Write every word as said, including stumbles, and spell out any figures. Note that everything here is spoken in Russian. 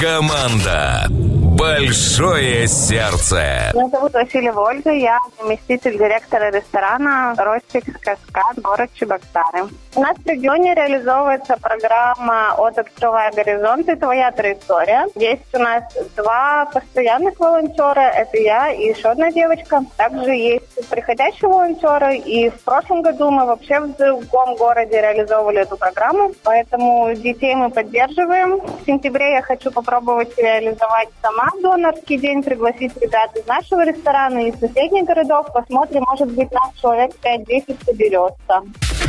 Команда «Большое сердце». Меня зовут Васильева Ольга, я заместитель директора ресторана «Ростик Каскад», город Чебоксары. У нас в регионе реализовывается программа от «Открывая горизонты. Твоя траектория». Есть у нас два постоянных волонтера, это я и еще одна девочка. Также есть приходящие волонтеры, и в прошлом году мы вообще в другом городе реализовывали эту программу, поэтому детей мы поддерживаем. В сентябре я хочу попробовать реализовать сама донорский день, пригласить ребят из нашего ресторана и из соседних городов. Посмотрим, может быть, нас человек пять-десять соберется.